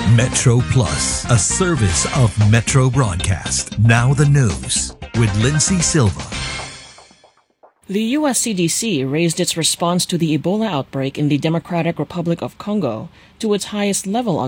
Metro Plus, a service of Metro Broadcast. Now the news with Lindsay Silva. The U.S. CDC raised its response to the Ebola outbreak in the Democratic Republic of Congo to its highest level on